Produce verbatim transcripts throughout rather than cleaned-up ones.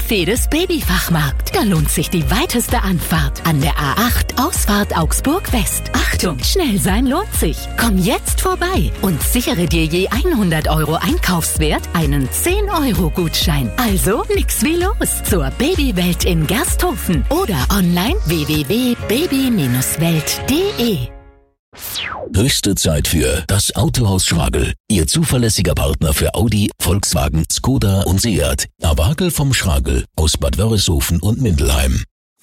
Mercedes Babyfachmarkt. Da lohnt sich die weiteste Anfahrt. An der A acht Ausfahrt Augsburg West. Achtung, schnell sein lohnt sich. Komm jetzt vorbei und sichere dir je hundert Euro Einkaufswert einen zehn Euro Gutschein. Also nix wie los zur Babywelt in Gersthofen oder online w w w punkt baby welt punkt de. Höchste Zeit für das Autohaus Schragel. Ihr zuverlässiger Partner für Audi, Volkswagen, Skoda und Seat. Awagel vom Schragel aus Bad Wörishofen und Mindelheim.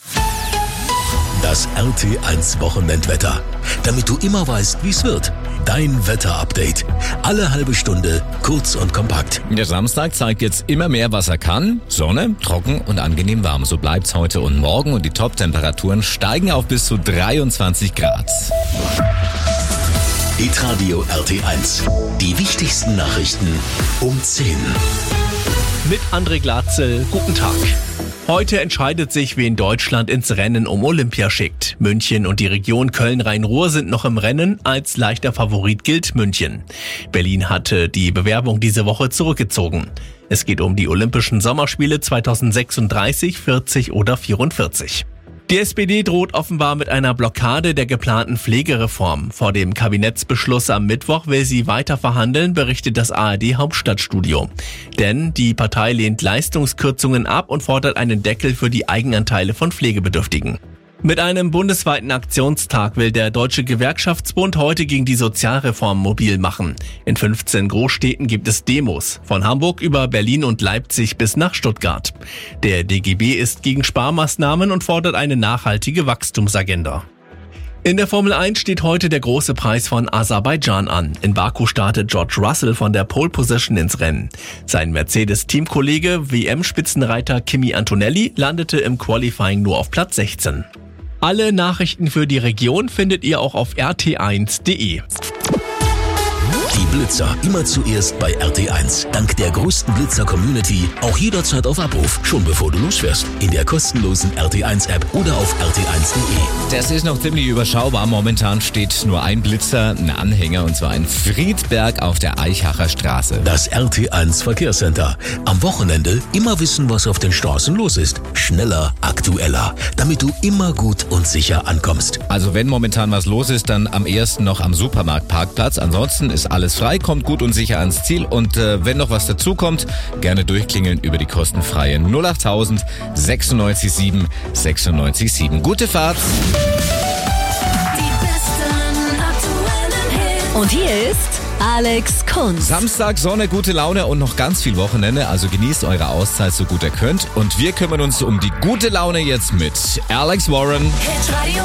Das R T eins Wochenendwetter. Damit du immer weißt, wie es wird. Dein Wetterupdate. Alle halbe Stunde, kurz und kompakt. Der Samstag zeigt jetzt immer mehr, was er kann. Sonne, trocken und angenehm warm. So bleibt's heute und morgen und die Top-Temperaturen steigen auf bis zu dreiundzwanzig Grad. Hitradio R T eins. Die wichtigsten Nachrichten um zehn. Mit André Glatzel, guten Tag. Heute entscheidet sich, wen Deutschland ins Rennen um Olympia schickt. München und die Region Köln-Rhein-Ruhr sind noch im Rennen. Als leichter Favorit gilt München. Berlin hatte die Bewerbung diese Woche zurückgezogen. Es geht um die Olympischen Sommerspiele zweitausendsechsunddreißig, vierzig oder vierundvierzig. Die S P D droht offenbar mit einer Blockade der geplanten Pflegereform. Vor dem Kabinettsbeschluss am Mittwoch will sie weiter verhandeln, berichtet das A R D-Hauptstadtstudio. Denn die Partei lehnt Leistungskürzungen ab und fordert einen Deckel für die Eigenanteile von Pflegebedürftigen. Mit einem bundesweiten Aktionstag will der Deutsche Gewerkschaftsbund heute gegen die Sozialreform mobil machen. In fünfzehn Großstädten gibt es Demos, von Hamburg über Berlin und Leipzig bis nach Stuttgart. Der D G B ist gegen Sparmaßnahmen und fordert eine nachhaltige Wachstumsagenda. In der Formel eins steht heute der große Preis von Aserbaidschan an. In Baku startet George Russell von der Pole Position ins Rennen. Sein Mercedes-Teamkollege W M-Spitzenreiter Kimi Antonelli landete im Qualifying nur auf Platz sechzehn. Alle Nachrichten für die Region findet ihr auch auf r t eins punkt de. Die Blitzer immer zuerst bei R T eins. Dank der größten Blitzer-Community auch jederzeit auf Abruf, schon bevor du losfährst. In der kostenlosen R T eins App oder auf r t eins punkt de. Das ist noch ziemlich überschaubar. Momentan steht nur ein Blitzer, ein Anhänger, und zwar in Friedberg auf der Eichacher Straße. Das R T eins Verkehrscenter. Am Wochenende immer wissen, was auf den Straßen los ist. Schneller, aktueller, damit du immer gut und sicher ankommst. Also wenn momentan was los ist, dann am ersten noch am Supermarktparkplatz. Ansonsten ist alles frei, kommt gut und sicher ans Ziel, und äh, wenn noch was dazu kommt, gerne durchklingeln über die kostenfreie null achttausend sechsundneunzig sieben sechsundneunzig sieben. Gute Fahrt! Die besten aktuellen Hits. Und hier ist Alex Kunz. Samstag, Sonne, gute Laune und noch ganz viel Wochenende, also genießt eure Auszeit so gut ihr könnt, und wir kümmern uns um die gute Laune jetzt mit Alex Warren. Hitradio